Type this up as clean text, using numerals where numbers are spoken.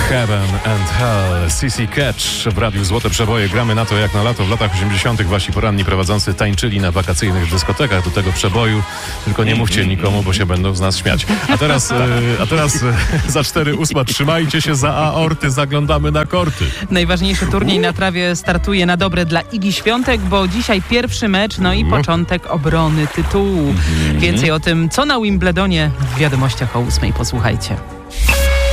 Heaven and Hell, CC Catch w Radiu Złote Przeboje. Gramy na to jak na lato. W latach 80. wasi poranni prowadzący tańczyli na wakacyjnych dyskotekach do tego przeboju. Tylko nie mówcie nikomu, bo się będą z nas śmiać. A teraz za 4:08 trzymajcie się za aorty, zaglądamy na korty. Najważniejszy turniej na trawie startuje na dobre dla Igi Świątek, bo dzisiaj pierwszy mecz, no i początek obrony tytułu. Więcej o tym, co na Wimbledonie w wiadomościach o 8:00. Posłuchajcie.